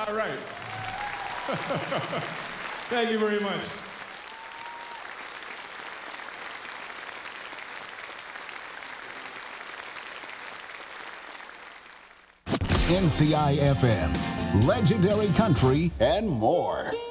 All right. Thank you very much. NCI FM, legendary country, and more.